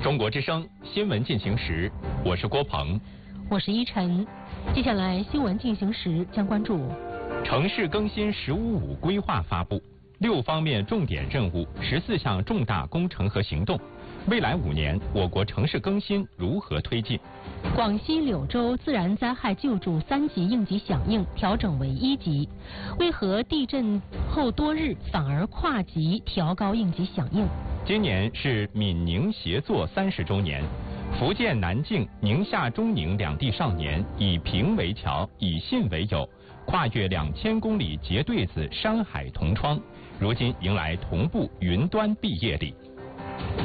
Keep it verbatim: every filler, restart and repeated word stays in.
中国之声新闻进行时，我是郭鹏， 我是依晨。接下来新闻进行时将关注城市更新“十五五”规划发布，六方面重点任务，十四项重大工程和行动。未来五年，我国城市更新如何推进？ 广西柳州自然灾害救助三级应急响应调整为一级，为何地震后多日反而跨级调高应急响应？ 今年是闽宁协作三十周年，福建南靖、宁夏中宁两地少年以平为桥，以信为友，跨越两千公里结对子山海同窗，如今迎来同步云端毕业礼。